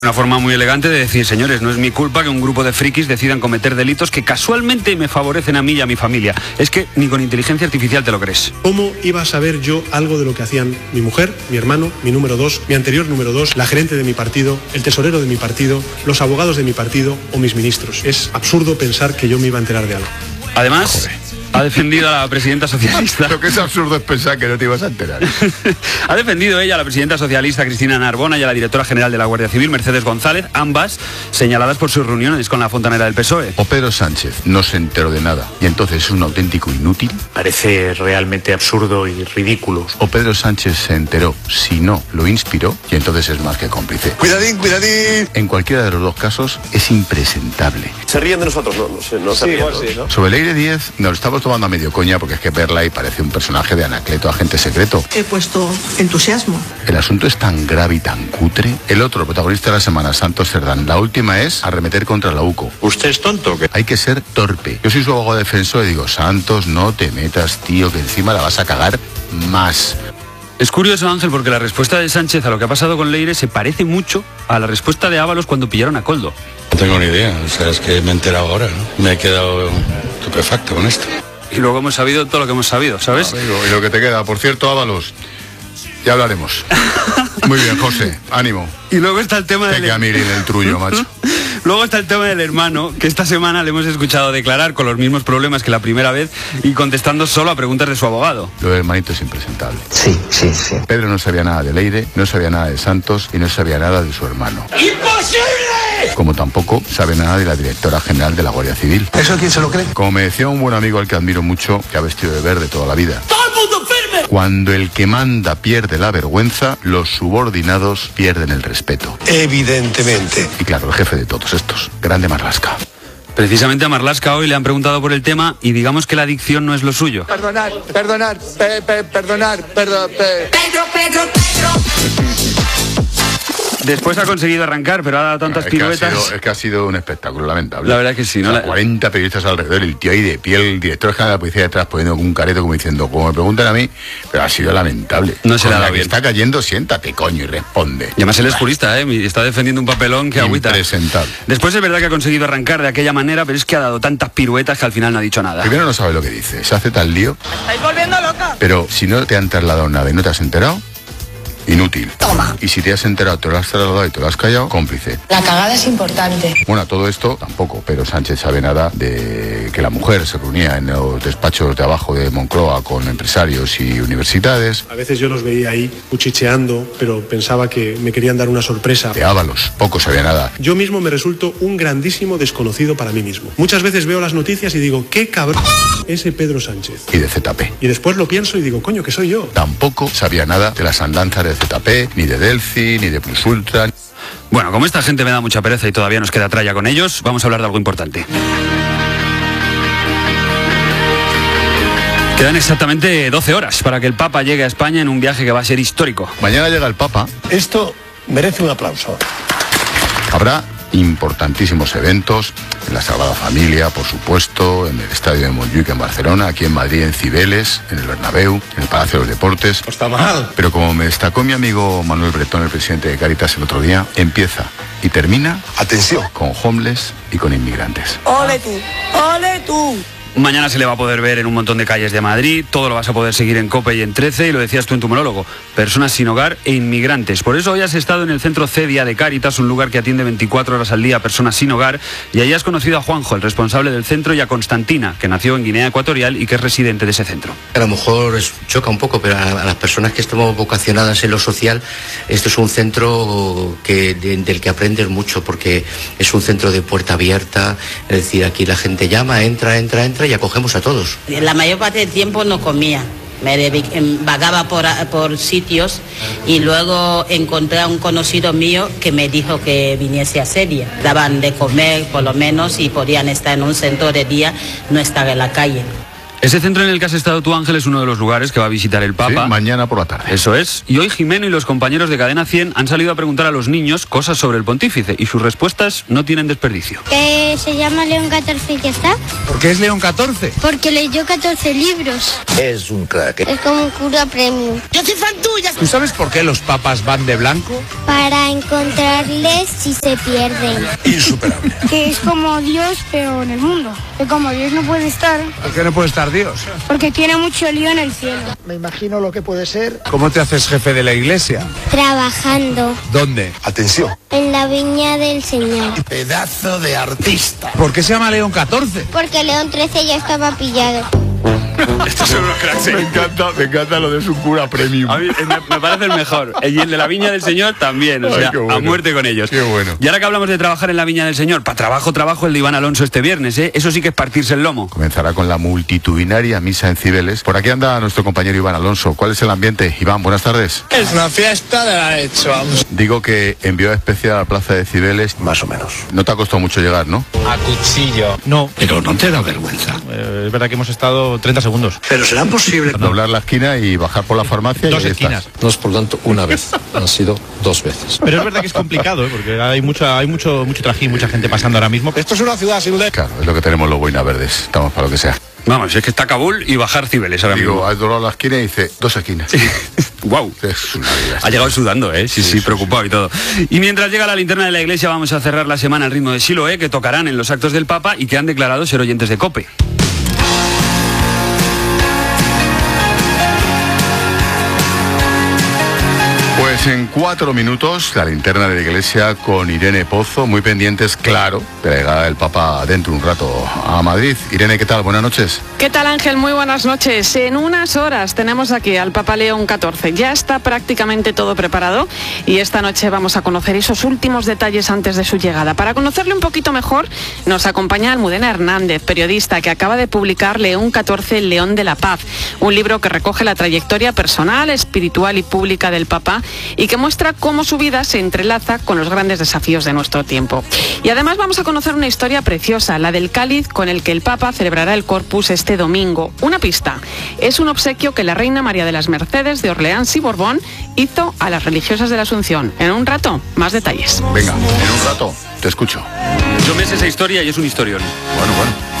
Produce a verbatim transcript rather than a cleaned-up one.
Una forma muy elegante de decir, señores, no es mi culpa que un grupo de frikis decidan cometer delitos que casualmente me favorecen a mí y a mi familia. Es que ni con inteligencia artificial te lo crees. ¿Cómo iba a saber yo algo de lo que hacían mi mujer, mi hermano, mi número dos, mi anterior número dos, la gerente de mi partido, el tesorero de mi partido, los abogados de mi partido o mis ministros? Es absurdo pensar que yo me iba a enterar de algo. Además, Joder. ha defendido a la presidenta socialista. Lo que es absurdo es pensar que no te ibas a enterar. Ha defendido ella a la presidenta socialista Cristina Narbona y a la directora general de la Guardia Civil Mercedes González, ambas señaladas por sus reuniones con la fontanera del P S O E. O Pedro Sánchez no se enteró de nada y entonces es un auténtico inútil. Parece realmente absurdo y ridículo. O Pedro Sánchez se enteró, si no, lo inspiró y entonces es más que cómplice. Cuidadín, cuidadín. En cualquiera de los dos casos es impresentable. Se ríen de nosotros, no, no sé, no se sí, ríen, ¿no? Sí, ¿no? Sobre Leire Díez nos lo estamos tomando a medio coña porque es que verla y parece un personaje de Anacleto, agente secreto. He puesto entusiasmo. El asunto es tan grave y tan cutre. El otro protagonista de la semana, Santos Cerdán, la última es arremeter contra la U C O. ¿Usted es tonto o qué? Hay que ser torpe. Yo soy su abogado defensor y digo, Santos, no te metas, tío, que encima la vas a cagar más. Es curioso, Ángel, porque la respuesta de Sánchez a lo que ha pasado con Leire se parece mucho a la respuesta de Ábalos cuando pillaron a Koldo. No tengo ni idea, o sea, es que me he enterado ahora, ¿no? Me he quedado estupefacto con esto. Y luego hemos sabido todo lo que hemos sabido, ¿sabes? No, amigo, y lo que te queda. Por cierto, Ábalos, ya hablaremos. Muy bien, José, ánimo. Y luego está el tema del... Te queda mirin el trullo, macho. Luego está el tema del hermano, que esta semana le hemos escuchado declarar con los mismos problemas que la primera vez y contestando solo a preguntas de su abogado. Lo del hermanito es impresentable. Sí, sí, sí. Pedro no sabía nada de Leire, no sabía nada de Santos y no sabía nada de su hermano. ¡Imposible! Como tampoco sabe nada de la directora general de la Guardia Civil. ¿Eso quién se lo cree? Como me decía un buen amigo al que admiro mucho, que ha vestido de verde toda la vida. ¡Todo el mundo firme! Cuando el que manda pierde la vergüenza, los subordinados pierden el respeto. Evidentemente. Y claro, el jefe de todos estos, Grande Marlaska. Precisamente a Marlaska hoy le han preguntado por el tema y digamos que la adicción no es lo suyo. Perdonar, perdonar, pe, pe, perdonar, perdón, pe. Pedro, Pedro, Pedro. Después ha conseguido arrancar, pero ha dado tantas es piruetas. Que ha sido, es que ha sido un espectáculo lamentable. La verdad es que sí, ¿no? O sea, la... cuarenta periodistas alrededor, el tío ahí de pie, el director general de la policía detrás poniendo un careto como diciendo, como me preguntan a mí, pero ha sido lamentable. No se le ha dado bien. Está cayendo, siéntate, coño, y responde. Y además él es jurista, ¿eh? Y está defendiendo un papelón que agüita. Impresentable. Después es verdad que ha conseguido arrancar de aquella manera, pero es que ha dado tantas piruetas que al final no ha dicho nada. Primero no sabe lo que dice, se hace tal lío. ¡Me estáis volviendo loca! Pero si no te han trasladado nada y no te has enterado, inútil. Toma. Y si te has enterado, te lo has trasladado y te lo has callado, cómplice. La cagada es importante. Bueno, todo esto tampoco, pero Sánchez sabe nada de que la mujer se reunía en los despachos de abajo de Moncloa con empresarios y universidades. A veces yo los veía ahí cuchicheando, pero pensaba que me querían dar una sorpresa. De Ábalos, poco sabía nada. Yo mismo me resulto un grandísimo desconocido para mí mismo. Muchas veces veo las noticias y digo, qué cabrón ese Pedro Sánchez. Y de Z P. Y después lo pienso y digo, coño, que soy yo. Tampoco sabía nada de las andanzas de Z P, ni de Delphi, ni de Plus Ultra. Bueno, como esta gente me da mucha pereza y todavía nos queda tralla con ellos, vamos a hablar de algo importante. Quedan exactamente doce horas para que el Papa llegue a España en un viaje que va a ser histórico. Mañana llega el Papa. Esto merece un aplauso. Habrá importantísimos eventos en la Sagrada Familia, por supuesto, en el Estadio de Montjuic en Barcelona, aquí en Madrid en Cibeles, en el Bernabéu, en el Palacio de los Deportes. No está mal. Pero como me destacó mi amigo Manuel Bretón, el presidente de Cáritas, el otro día, empieza y termina, atención, con homeless y con inmigrantes. ¡Ole tú! ¡Ole tú! Mañana se le va a poder ver en un montón de calles de Madrid, todo lo vas a poder seguir en COPE y en trece, y lo decías tú en tu monólogo, personas sin hogar e inmigrantes. Por eso hoy has estado en el centro Cedia de Cáritas, un lugar que atiende veinticuatro horas al día a personas sin hogar, y allí has conocido a Juanjo, el responsable del centro, y a Constantina, que nació en Guinea Ecuatorial y que es residente de ese centro. A lo mejor es, choca un poco, pero a, a las personas que estamos vocacionadas en lo social, esto es un centro que, de, del que aprendes mucho, porque es un centro de puerta abierta, es decir, aquí la gente llama, entra, entra, entra, y acogemos a todos. La mayor parte del tiempo no comía. Me vagaba por, por sitios y luego encontré a un conocido mío que me dijo que viniese a Cedia. Daban de comer por lo menos y podían estar en un centro de día, no estar en la calle. Ese centro en el que has estado tú, Ángel, es uno de los lugares que va a visitar el Papa. Sí, mañana por la tarde. Eso es. Y hoy Jimeno y los compañeros de Cadena cien han salido a preguntar a los niños cosas sobre el pontífice y sus respuestas no tienen desperdicio. Que se llama León catorce y que está. ¿Por qué es León catorce? Porque leyó catorce libros. Es un crack. Es como un cura premium. Yo soy fan tuya. ¿Tú sabes por qué los papas van de blanco? Para encontrarles si se pierden. Insuperable. Que es como Dios, pero en el mundo. Que como Dios no puede estar. ¿Por qué no puede estar Dios? Porque tiene mucho lío en el cielo. Me imagino lo que puede ser. ¿Cómo te haces jefe de la iglesia? Trabajando. ¿Dónde? Atención. En la viña del Señor. Pedazo de artista. ¿Por qué se llama León catorce? Porque León trece ya estaba pillado. Estos son unos cracks. Me encanta, me encanta lo de su cura premium. A mí me, me parece el mejor. Y el de la Viña del Señor también. O Ay, sea, qué bueno. a muerte con ellos. Qué bueno. Y ahora que hablamos de trabajar en la Viña del Señor, para trabajo, trabajo el de Iván Alonso este viernes, ¿eh? Eso sí que es partirse el lomo. Comenzará con la multitudinaria misa en Cibeles. Por aquí anda nuestro compañero Iván Alonso. ¿Cuál es el ambiente? Iván, buenas tardes. Es una fiesta de la hecho, vamos. Digo que envió especial a la plaza de Cibeles. Más o menos. No te ha costado mucho llegar, ¿no? A cuchillo. No, Pero no te da vergüenza. eh, es verdad que hemos estado treinta segundos. Pero será posible. Doblar la esquina y bajar por la farmacia. Dos y ahí esquinas. estás. No es por tanto una vez, han sido dos veces. Pero es verdad que es complicado, ¿eh? Porque hay mucha, hay mucho, mucho trajín, mucha gente pasando ahora mismo. Esto es una ciudad sin ley. Claro, es lo que tenemos los boinas verdes. Estamos para lo que sea. Vamos, es que está Kabul y bajar Cibeles ahora Digo, mismo. has doblado la esquina y dice, dos esquinas. Guau. Es una vida. Ha llegado sudando, ¿eh? Sí, sí, Sí, sí, preocupado y todo. Y mientras llega la linterna de la iglesia, vamos a cerrar la semana al ritmo de Siloé, que tocarán en los actos del Papa y que han declarado ser oyentes de COPE. Pues en cuatro minutos, la linterna de la iglesia con Irene Pozo, muy pendientes, claro, de la llegada del Papa dentro de un rato a Madrid. Irene, ¿qué tal? Buenas noches. ¿Qué tal, Ángel? Muy buenas noches. En unas horas tenemos aquí al Papa León catorce. Ya está prácticamente todo preparado y esta noche vamos a conocer esos últimos detalles antes de su llegada. Para conocerle un poquito mejor, nos acompaña Almudena Hernández, periodista que acaba de publicar León catorce, el León de la Paz, un libro que recoge la trayectoria personal, espiritual y pública del Papa y que muestra cómo su vida se entrelaza con los grandes desafíos de nuestro tiempo. Y además vamos a conocer una historia preciosa, la del cáliz con el que el Papa celebrará el Corpus este domingo. Una pista, es un obsequio que la reina María de las Mercedes de Orleans y Borbón hizo a las religiosas de la Asunción. En un rato, más detalles. Venga, en un rato, te escucho. Yo me sé esa historia y es un historión. Bueno, bueno.